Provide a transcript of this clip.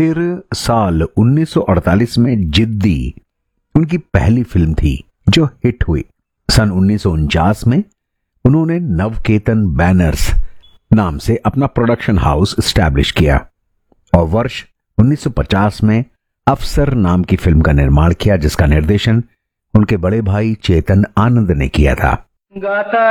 फिर साल 1948 में जिद्दी उनकी पहली फिल्म थी जो हिट हुई। सन 1949 में उन्होंने नवकेतन बैनर्स नाम से अपना प्रोडक्शन हाउस एस्टैब्लिश किया और वर्ष 1950 में अफसर नाम की फिल्म का निर्माण किया, जिसका निर्देशन उनके बड़े भाई चेतन आनंद ने किया था।